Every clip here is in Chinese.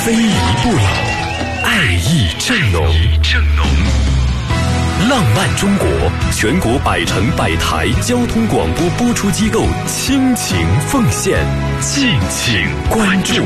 非遗不老，爱意正浓。浪漫中国全国100城100台交通广播播出机构倾情奉献，敬请关注。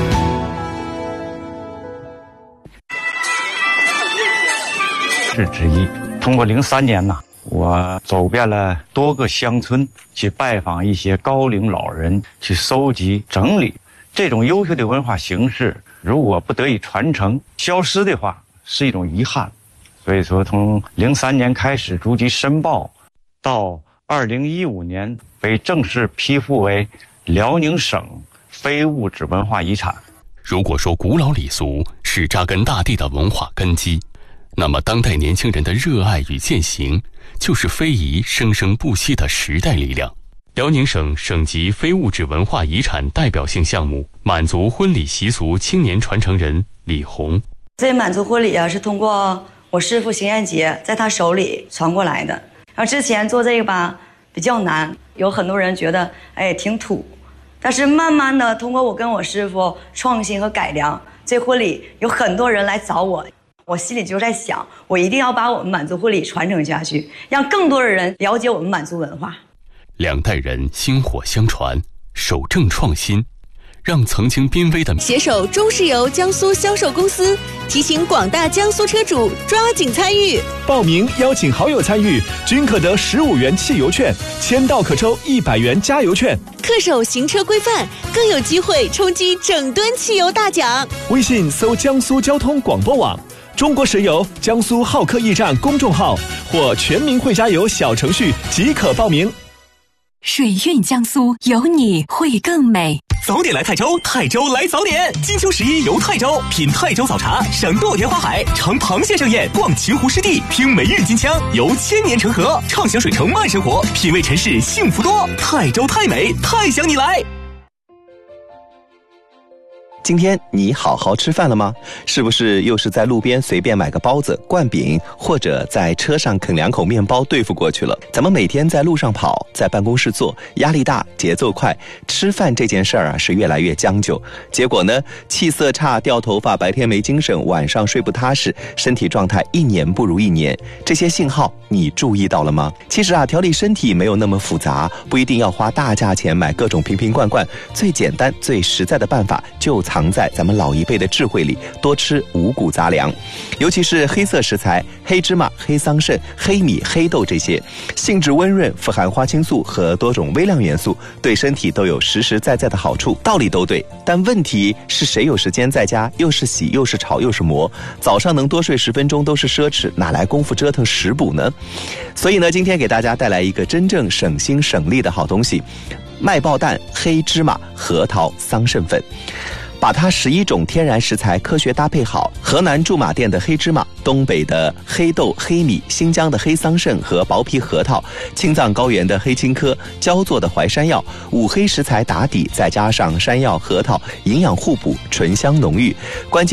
是之一。通过03年呢，我走遍了多个乡村，去拜访一些高龄老人，去搜集整理这种优秀的文化形式，如果不得以传承、消失的话，是一种遗憾。所以说，从03年开始逐级申报，到2015年被正式批复为辽宁省非物质文化遗产。 如果说古老礼俗是扎根大地的文化根基，那么当代年轻人的热爱与践行，就是非遗生生不息的时代力量。辽宁省省级非物质文化遗产代表性项目满族婚礼习俗青年传承人李红。 这满族婚礼是通过我师傅邢彦杰在他手里传过来的。然后之前做这个吧比较难，有很多人觉得挺土，但是慢慢的通过我跟我师傅创新和改良，这婚礼有很多人来找我，我心里就在想，我一定要把我们满族婚礼传承下去，让更多的人了解我们满族文化。 2代人薪火相传，守正创新，让曾经濒危的携手中石油江苏销售公司提醒广大江苏车主抓紧参与， 报名邀请好友参与，均可得15元汽油券，签到可抽100元加油券。 恪守行车规范，更有机会冲击整吨汽油大奖。 微信搜江苏交通广播网、中国石油江苏浩克驿站公众号或全民会加油小程序即可报名。 水韵江苏，有你会更美。 早点来泰州，泰州来早点。金秋11游泰州，品泰州早茶，赏豆田花海，尝螃蟹盛宴，逛秦湖湿地，听梅日金枪，游千年成河，畅享水城慢生活，品味城市幸福多。泰州太美，太想你来。 今天你好好吃饭了吗？是不是又是在路边随便买个包子、灌饼，或者在车上啃2口面包对付过去了？咱们每天在路上跑，在办公室坐，压力大，节奏快，吃饭这件事儿是越来越将就。结果呢，气色差、掉头发、白天没精神、晚上睡不踏实，身体状态1年不如1年。这些信号你注意到了吗？其实调理身体没有那么复杂，不一定要花大价钱买各种瓶瓶罐罐，最简单、最实在的办法就藏在咱们老一辈的智慧里，多吃五谷杂粮，尤其是黑色食材，黑芝麻、黑桑葚、黑米、黑豆这些，性质温润，富含花青素和多种微量元素，对身体都有实实在在的好处。道理都对，但问题是谁有时间在家又是洗又是炒又是磨，早上能多睡10分钟都是奢侈，哪来功夫折腾食补呢？所以呢，今天给大家带来一个真正省心省力的好东西，麦爆蛋、黑芝麻、核桃、桑葚粉。把它11种天然食材科学搭配好，河南驻马店的黑芝麻，东北的黑豆、黑米，新疆的黑桑葚和薄皮核桃，青藏高原的黑青稞，焦作的淮山药，5黑食材打底，再加上山药、核桃，营养互补，醇香浓郁。关键